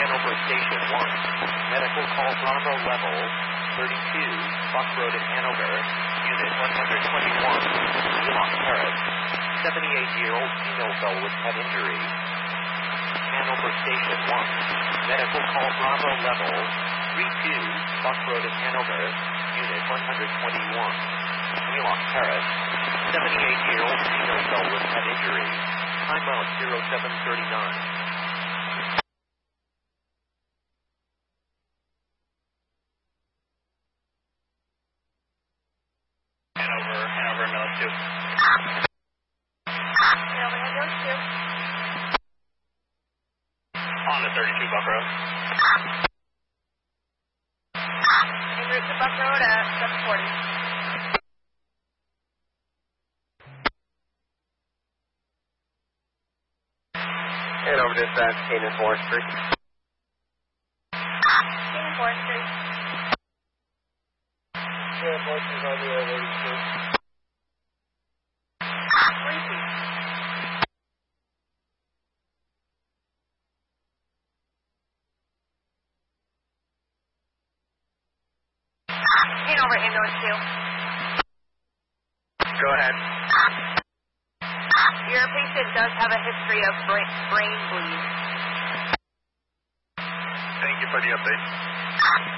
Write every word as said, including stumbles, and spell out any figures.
Hanover Station one. Medical call Bravo level thirty-two, Buck Road in Hanover. Unit one hundred twenty-one, Wheelock Terrace. seventy-eight-year-old female fell with head injury. Hanover Station one. Medical call Bravo level thirty-two, Buck Road in Hanover. Unit one hundred twenty-one, Wheelock Terrace. seventy-eight-year-old female fell with head injury. Time out zero seven thirty-nine. Hanover, Hanover, Mills two. Hanover, Mills two. On the thirty-two Buck Road. En route to Buck Road at seven forty. Hanover dispatch, Kane and Forestry. Kane and Forestry. Yeah, Forestry's on the air, thirty-two. Repeat. Hanover, ambulance two. Go ahead. Your patient does have a history of brain, brain bleed. Thank you for the update.